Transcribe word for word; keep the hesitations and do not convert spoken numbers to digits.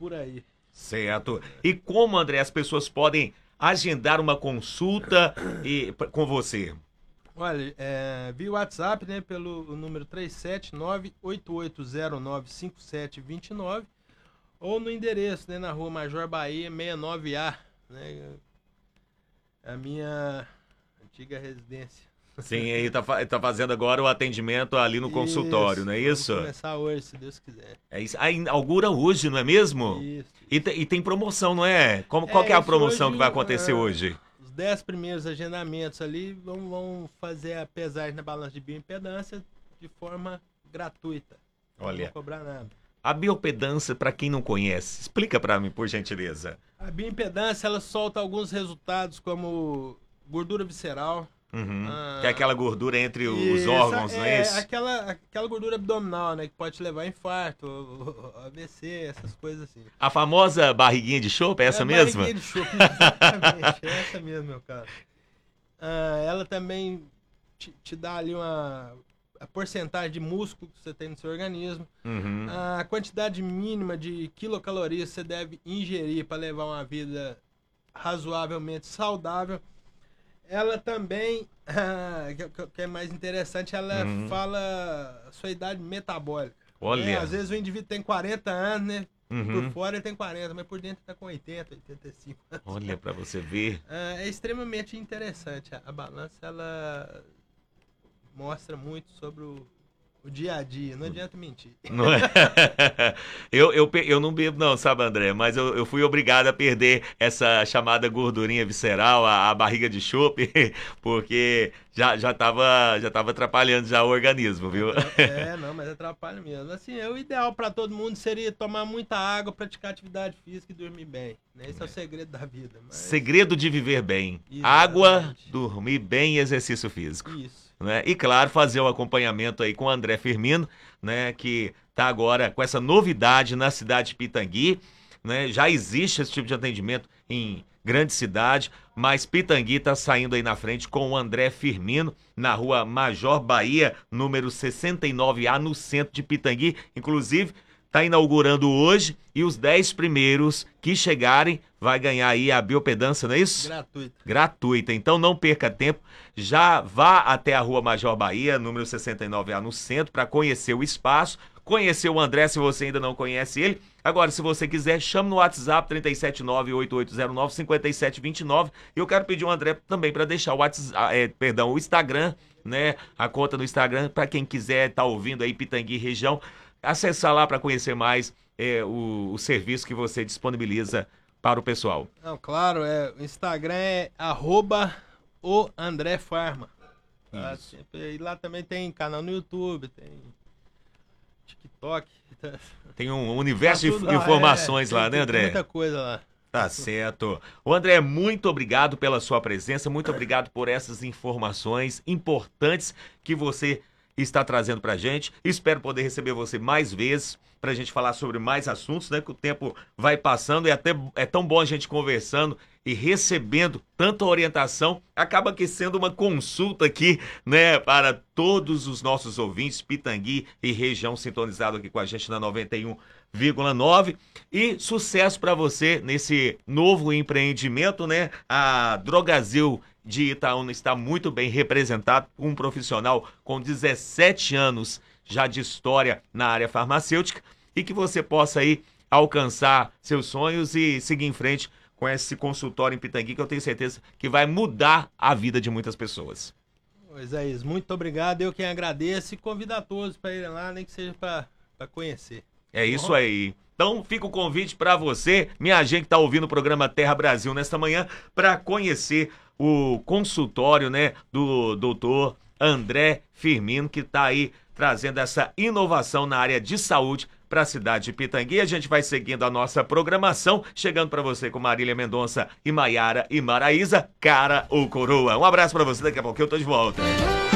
por aí. Certo. E como, André, as pessoas podem agendar uma consulta e, com você? Olha, é, via WhatsApp, né, pelo número três sete nove, oito oito zero nove, cinco sete dois nove, ou no endereço, né, na rua Major Bahia, sessenta e nove A, né, a minha antiga residência. Sim, aí tá, fa- tá fazendo agora o atendimento ali no consultório, Isso, não é vamos isso? começar hoje, se Deus quiser. É isso. Aí inaugura hoje, não é mesmo? Isso. E, te- e tem promoção, não é? Como, qual É, que é a isso promoção hoje, que vai acontecer ah, hoje? os dez primeiros agendamentos ali vão, vão fazer a pesagem na balança de bioimpedância de forma gratuita. Não Olha. vão cobrar nada. A biopedância, para quem não conhece, explica para mim, por gentileza. A bioimpedância, ela solta alguns resultados como gordura visceral. Uhum. ah, Que é aquela gordura entre os isso, órgãos, não é isso? Aquela, aquela gordura abdominal, né? Que pode te levar a infarto, A V C, essas coisas assim. A famosa barriguinha de chope, é essa é mesma? Barriguinha de chope, exatamente. É essa mesmo, meu cara. Ah, ela também te, te dá ali uma a porcentagem de músculo que você tem no seu organismo. Uhum. A quantidade mínima de quilocalorias que você deve ingerir para levar uma vida razoavelmente saudável. Ela também, ah, que, que é mais interessante, ela Uhum. fala a sua idade metabólica. Olha. Né? Às vezes o indivíduo tem quarenta anos, né? Uhum. Por fora ele tem quarenta, mas por dentro está com oitenta, oitenta e cinco anos. Olha, para você ver. Ah, é extremamente interessante. A, a balança, ela mostra muito sobre o, o dia a dia. Não adianta mentir. Não é? eu, eu, pe- eu não bebo não, sabe, André? Mas eu, eu fui obrigado a perder essa chamada gordurinha visceral, a, a barriga de chope, porque já, já, tava, já tava atrapalhando já o organismo, viu? É, não, mas atrapalha mesmo. Assim, é o ideal para todo mundo seria tomar muita água, praticar atividade física e dormir bem. Né? Esse é, é o segredo da vida. Mas... Segredo de viver bem. Exatamente. Água, dormir bem e exercício físico. Isso. Né? E claro, fazer o acompanhamento aí com o André Firmino, né, que está agora com essa novidade na cidade de Pitangui, né? Já existe esse tipo de atendimento em grande cidade, mas Pitangui está saindo aí na frente com o André Firmino, na rua Major Bahia, número sessenta e nove A, no centro de Pitangui. Inclusive, está inaugurando hoje e os dez primeiros que chegarem vai ganhar aí a biopedância, não é isso? Gratuita. Gratuita. Então não perca tempo, já vá até a rua Major Bahia, número sessenta e nove A, no centro, para conhecer o espaço, conhecer o André se você ainda não conhece ele. Agora, se você quiser, chame no WhatsApp três sete nove, oito oito zero nove, cinco sete dois nove. E eu quero pedir ao André também para deixar o WhatsApp, é, perdão, o Instagram, né? A conta no Instagram, para quem quiser estar tá ouvindo aí Pitangui região, acessar lá para conhecer mais é, o, o serviço que você disponibiliza para o pessoal. Não, claro, é, o Instagram é arroba o André Farma. Tá? E lá também tem canal no YouTube, tem TikTok. Tá? Tem um universo Tá de lá, informações é, lá, tem, né, tem André? muita coisa lá. Tá certo. O André, muito obrigado pela sua presença, muito obrigado por essas informações importantes que você está trazendo pra gente. Espero poder receber você mais vezes pra gente falar sobre mais assuntos, né? Que o tempo vai passando e até é tão bom a gente conversando e recebendo tanta orientação. Acaba que sendo uma consulta aqui, né? Para todos os nossos ouvintes, Pitangui e região sintonizado aqui com a gente na noventa e um vírgula nove. E sucesso para você nesse novo empreendimento, né? A Drogazil de Itaúna está muito bem representado, um profissional com dezessete anos já de história na área farmacêutica, e que você possa aí alcançar seus sonhos e seguir em frente com esse consultório em Pitangui, que eu tenho certeza que vai mudar a vida de muitas pessoas. Pois é isso, muito obrigado, eu quem agradeço e convido a todos para irem lá, nem que seja para conhecer. É isso aí. Então fica o convite para você, minha gente que está ouvindo o programa Terra Brasil nesta manhã, para conhecer o consultório, né, do doutor André Firmino, que está aí trazendo essa inovação na área de saúde para a cidade de Pitangui. A gente vai seguindo a nossa programação, chegando para você com Marília Mendonça e Maiara e Maraísa, cara ou coroa. Um abraço para você, daqui a pouco eu tô de volta.